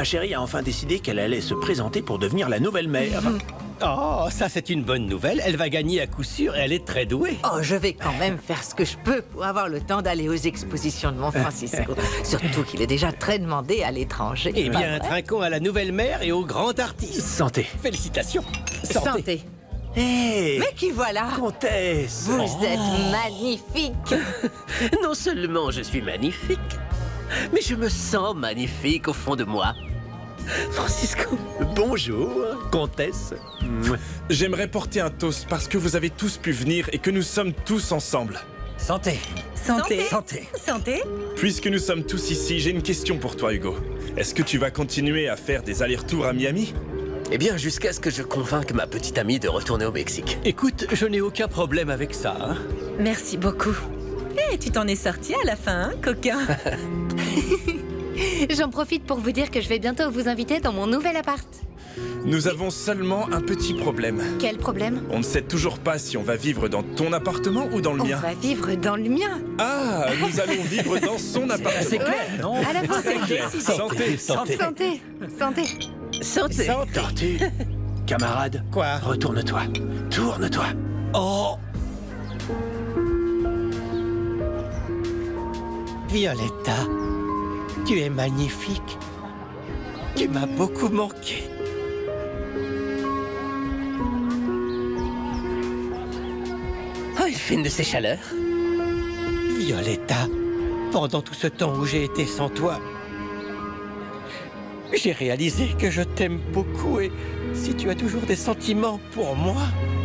Ma chérie a enfin décidé qu'elle allait se présenter pour devenir la nouvelle mère. Oh, ça c'est une bonne nouvelle. Elle va gagner à coup sûr et elle est très douée. Oh, je vais quand même faire ce que je peux pour avoir le temps d'aller aux expositions de mon Francisco. Surtout qu'il est déjà très demandé à l'étranger. Eh Pas bien, vrai? trinquons à la nouvelle mère et au grand artiste. Santé. Félicitations. Santé. Hé, Mais qui voilà? comtesse. Vous êtes magnifique. Non seulement je suis magnifique, mais je me sens magnifique au fond de moi. Francisco. Bonjour, comtesse. J'aimerais porter un toast parce que vous avez tous pu venir et que nous sommes tous ensemble. Santé. Santé. Santé. Santé. Puisque nous sommes tous ici, j'ai une question pour toi, Hugo. Est-ce que tu vas continuer à faire des allers-retours à Miami? Eh bien, jusqu'à ce que je convainque ma petite amie de retourner au Mexique. Écoute, je n'ai aucun problème avec ça. Hein. Merci beaucoup. Eh, tu t'en es sorti à la fin, hein, coquin? J'en profite pour vous dire que je vais bientôt vous inviter dans mon nouvel appart. Nous avons seulement un petit problème. Quel problème? On ne sait toujours pas si on va vivre dans ton appartement ou dans le On mien. va vivre dans le mien. Ah, nous allons vivre dans son C'est appartement. clair, non? À la fin, Santé. Santé. santé. Santé. Santé. Tortue, camarade, Quoi? retourne-toi. Tourne-toi. Oh! Violetta, tu es magnifique. Tu m'as beaucoup manqué. Oh, il fait une de ces chaleurs. Violetta, pendant tout ce temps où j'ai été sans toi, j'ai réalisé que je t'aime beaucoup et si tu as toujours des sentiments pour moi,